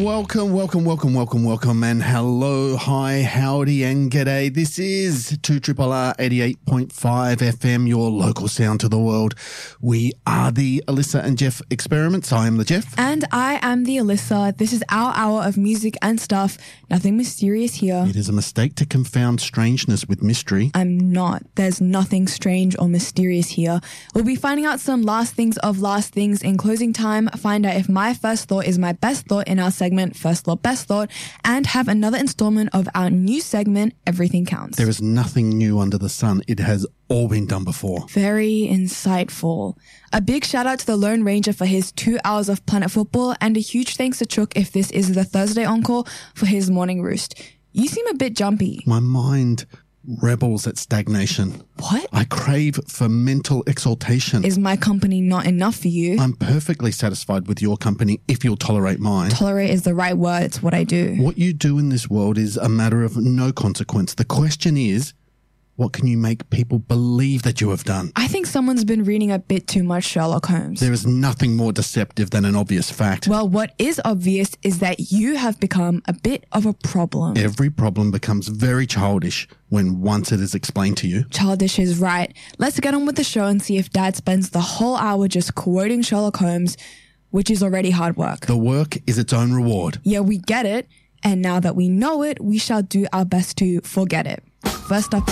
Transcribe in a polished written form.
Welcome, and hello, hi, howdy, and g'day. This is 2RRR 88.5 FM, your local sound to the world. We are the Alyssa and Jeff Experiments. I am the Jeff. And I am the Alyssa. This is our hour of music and stuff. Nothing mysterious here. It is a mistake to confound strangeness with mystery. I'm not. There's nothing strange or mysterious here. We'll be finding out some last things of last things in closing time, find out if my first thought is my best thought in our segment, First Thought, Best Thought, and have another installment of our new segment, Everything Counts. There is nothing new under the sun. It has all been done before. Very insightful. A big shout out to the Lone Ranger for his 2 hours of Planet Football, and a huge thanks to Chook if this is the Thursday encore for his morning roost. You seem a bit jumpy. My mind rebels at stagnation. What? I crave for mental exaltation. Is my company not enough for you? I'm perfectly satisfied with your company if you'll tolerate mine. Tolerate is the right word. It's what I do. What you do in this world is a matter of no consequence. The question is, what can you make people believe that you have done? I think someone's been reading a bit too much Sherlock Holmes. There is nothing more deceptive than an obvious fact. Well, what is obvious is that you have become a bit of a problem. Every problem becomes very childish when once it is explained to you. Childish is right. Let's get on with the show and see if Dad spends the whole hour just quoting Sherlock Holmes, which is already hard work. The work is its own reward. Yeah, we get it. And now that we know it, we shall do our best to forget it. First up